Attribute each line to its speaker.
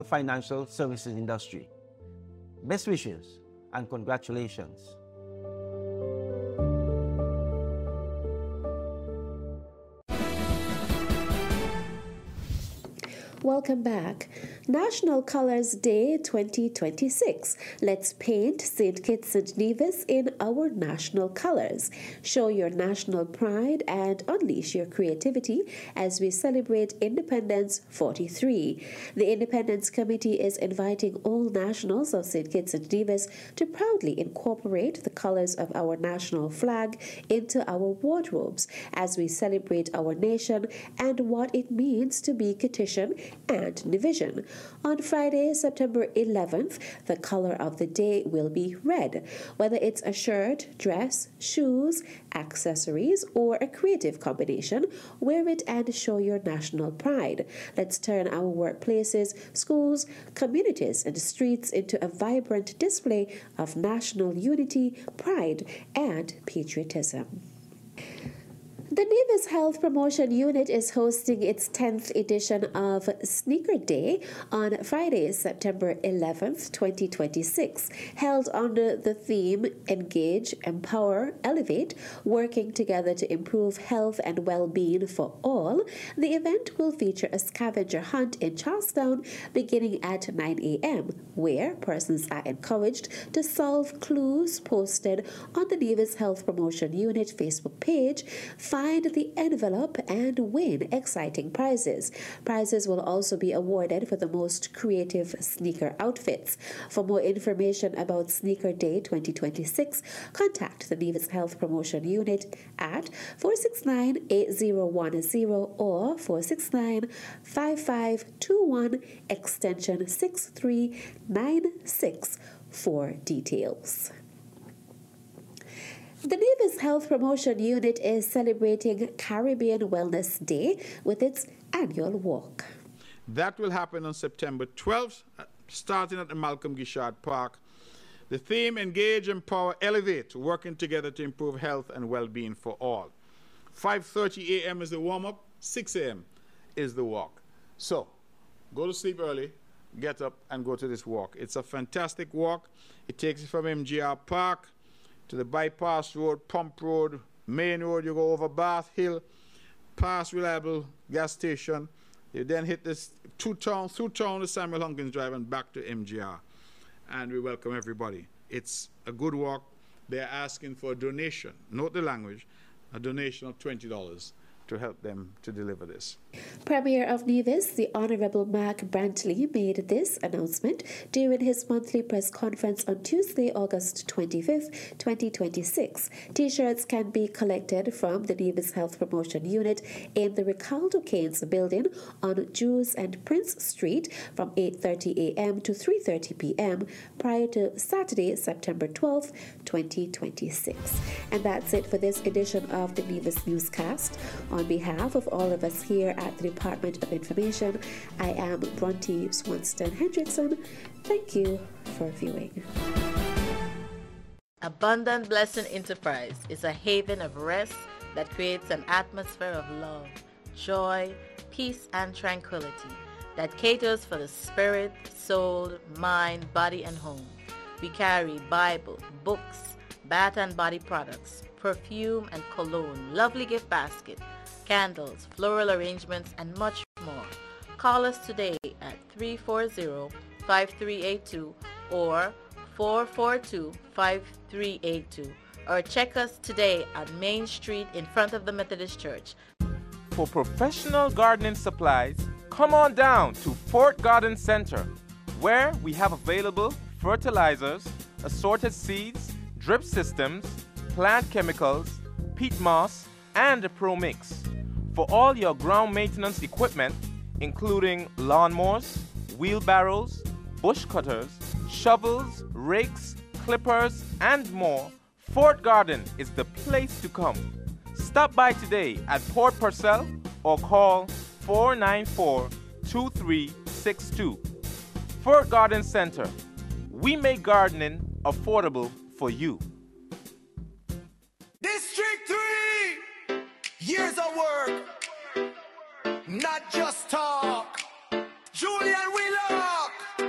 Speaker 1: financial services industry. Best wishes and congratulations.
Speaker 2: Welcome back. National Colors Day 2026. Let's paint St. Kitts and Nevis in our national colors. Show your national pride and unleash your creativity as we celebrate Independence 43. The Independence Committee is inviting all nationals of St. Kitts and Nevis to proudly incorporate the colors of our national flag into our wardrobes as we celebrate our nation and what it means to be Kittitian and division. On Friday, September 11th, the color of the day will be red. Whether it's a shirt, dress, shoes, accessories, or a creative combination, wear it and show your national pride. Let's turn our workplaces, schools, communities, and streets into a vibrant display of national unity, pride, and patriotism. The Nevis Health Promotion Unit is hosting its 10th edition of Sneaker Day on Friday, September 11th, 2026, held under the theme Engage, Empower, Elevate, working together to improve health and well-being for all. The event will feature a scavenger hunt in Charlestown beginning at 9 a.m., where persons are encouraged to solve clues posted on the Nevis Health Promotion Unit Facebook page. Find the envelope and win exciting prizes. Prizes will also be awarded for the most creative sneaker outfits. For more information about Sneaker Day 2026, contact the Nevis Health Promotion Unit at 469-8010 or 469-5521 extension 6396 for details. The Nevis Health Promotion Unit is celebrating Caribbean Wellness Day with its annual walk.
Speaker 3: That will happen on September 12th, starting at the Malcolm Gishard Park. The theme, Engage, Empower, Elevate, working together to improve health and well-being for all. 5:30 a.m. is the warm-up, 6 a.m. is the walk. So, go to sleep early, get up and go to this walk. It's a fantastic walk. It takes you from MGR Park to the Bypass Road, Pump Road, Main Road. You go over Bath Hill, past Reliable Gas Station. You then hit this through town to Samuel Hunkins Drive and back to MGR. And we welcome everybody. It's a good walk. They're asking for a donation. Note the language, a donation of $20 to help them to deliver this.
Speaker 2: Premier of Nevis, the Honorable Mark Brantley, made this announcement during his monthly press conference on Tuesday, August 25th, 2026. T-shirts can be collected from the Nevis Health Promotion Unit in the Ricardo Keynes building on Jews and Prince Street from 8:30 a.m. to 3:30 p.m. prior to Saturday, September 12th, 2026. And that's it for this edition of the Nevis Newscast. On behalf of all of us here at the Department of Information, I am Bronte Swanston Hendrickson. Thank you for viewing.
Speaker 4: Abundant Blessing Enterprise is a haven of rest that creates an atmosphere of love, joy, peace, and tranquility that caters for the spirit, soul, mind, body, and home. We carry Bible, books, bath and body products, perfume and cologne, lovely gift basket, candles, floral arrangements, and much more. Call us today at 340-5382 or 442-5382, or check us today on Main Street in front of the Methodist Church.
Speaker 5: For professional gardening supplies, come on down to Fort Garden Center, where we have available fertilizers, assorted seeds, drip systems, plant chemicals, peat moss, and a Pro Mix. For all your ground maintenance equipment, including lawnmowers, wheelbarrows, bush cutters, shovels, rakes, clippers, and more, Fort Garden is the place to come. Stop by today at Port Purcell or call 494-2362. Fort Garden Center. We make gardening affordable for you.
Speaker 6: District 3! Years of work, not just talk. Julian Wheeler!